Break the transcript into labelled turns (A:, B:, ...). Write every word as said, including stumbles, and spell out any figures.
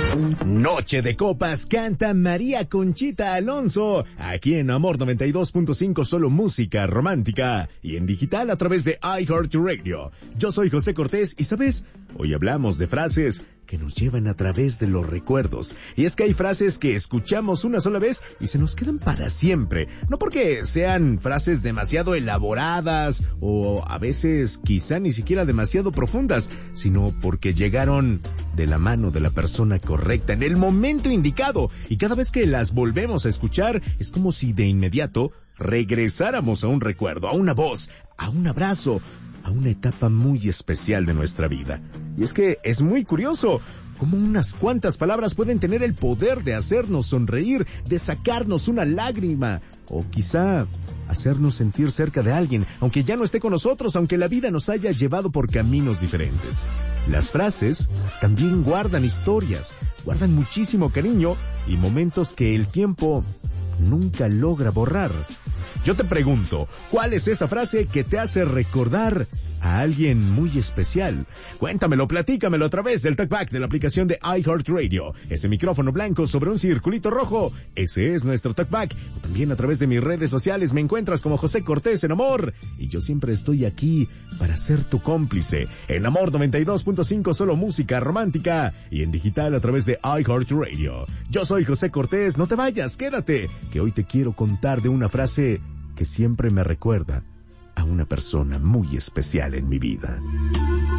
A: Noche de Copas canta María Conchita Alonso, aquí en Amor noventa y dos punto cinco, solo música romántica, y en digital a través de iHeartRadio. Yo soy José Cortés y, ¿sabes? Hoy hablamos de frases que nos llevan a través de los recuerdos. Y es que hay frases que escuchamos una sola vez y se nos quedan para siempre. No porque sean frases demasiado elaboradas o a veces quizá ni siquiera demasiado profundas, sino porque llegaron de la mano de la persona correcta en el momento indicado. Y cada vez que las volvemos a escuchar es como si de inmediato regresáramos a un recuerdo, a una voz, a un abrazo, a una etapa muy especial de nuestra vida. Y es que es muy curioso cómo unas cuantas palabras pueden tener el poder de hacernos sonreír, de sacarnos una lágrima, o quizá hacernos sentir cerca de alguien, aunque ya no esté con nosotros, aunque la vida nos haya llevado por caminos diferentes. Las frases también guardan historias, guardan muchísimo cariño y momentos que el tiempo nunca logra borrar. Yo te pregunto, ¿cuál es esa frase que te hace recordar a alguien muy especial? Cuéntamelo, platícamelo a través del talkback de la aplicación de iHeartRadio. Ese micrófono blanco sobre un circulito rojo, ese es nuestro talkback. O también a través de mis redes sociales me encuentras como José Cortés en Amor. Y yo siempre estoy aquí para ser tu cómplice. En Amor noventa y dos punto cinco, solo música romántica. Y en digital a través de iHeartRadio. Yo soy José Cortés, no te vayas, quédate, que hoy te quiero contar de una frase que siempre me recuerda a una persona muy especial en mi vida.